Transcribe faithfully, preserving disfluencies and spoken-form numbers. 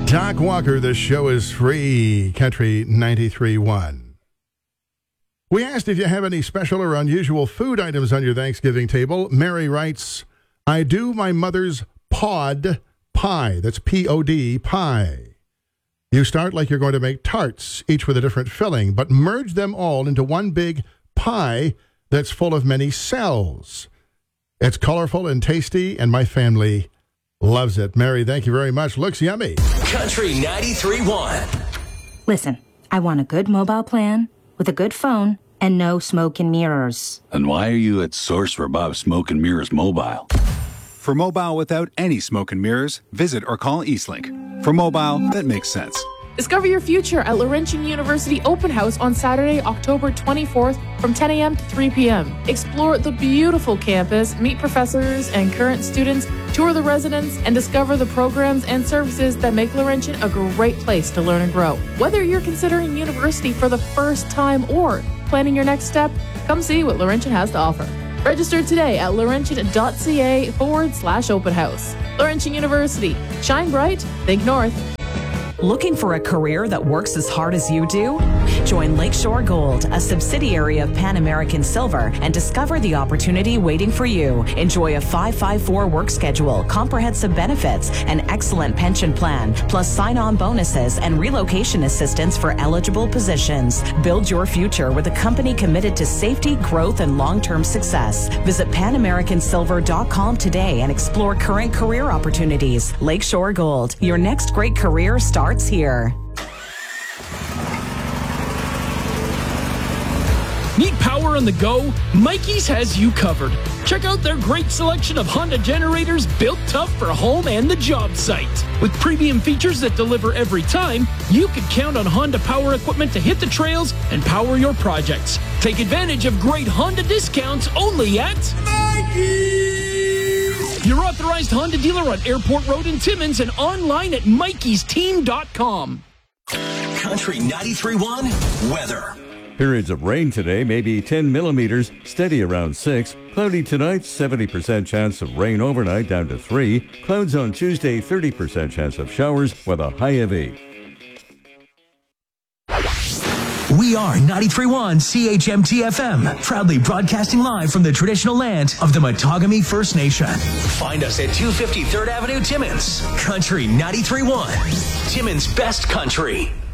Doc Walker, the show is free. Country ninety-three point one. We asked if you have any special or unusual food items on your Thanksgiving table. Mary writes, I do my mother's pod pie. That's P O D, pie. You start like you're going to make tarts, each with a different filling, but merge them all into one big pie that's full of many cells. It's colorful and tasty, and my family loves it. Mary, thank you very much. Looks yummy. Country ninety-three point one. Listen, I want a good mobile plan with a good phone and no smoke and mirrors. And why are you at Source for Bob Smoke and Mirrors Mobile? For mobile without any smoke and mirrors, visit or call Eastlink. For mobile that makes sense. Discover your future at Laurentian University Open House on Saturday, October twenty-fourth from ten a.m. to three p.m. Explore the beautiful campus, meet professors and current students, tour the residents, and discover the programs and services that make Laurentian a great place to learn and grow. Whether you're considering university for the first time or planning your next step, come see what Laurentian has to offer. Register today at laurentian.ca forward slash open house. Laurentian University. Shine bright, think north. Looking for a career that works as hard as you do? Join Lakeshore Gold, a subsidiary of Pan American Silver, and discover the opportunity waiting for you. Enjoy a five five four work schedule, comprehensive benefits, an excellent pension plan, plus sign-on bonuses and relocation assistance for eligible positions. Build your future with a company committed to safety, growth, and long-term success. Visit pan american silver dot com today and explore current career opportunities. Lakeshore Gold, your next great career starts here. Need power on the go? Mikey's has you covered. Check out their great selection of Honda generators built tough for home and the job site. With premium features that deliver every time, you can count on Honda power equipment to hit the trails and power your projects. Take advantage of great Honda discounts only at Mikey's, your authorized Honda dealer on Airport Road in Timmins and online at Mikey's team dot com. Country ninety-three point one weather. Periods of rain today, maybe ten millimeters, steady around six. Cloudy tonight, seventy percent chance of rain overnight, down to three. Clouds on Tuesday, thirty percent chance of showers with a high of eight. We are ninety-three point one C H M T F M, proudly broadcasting live from the traditional land of the Matagami First Nation. Find us at two fifty third Avenue, Timmins. Country ninety-three point one, Timmins' best country.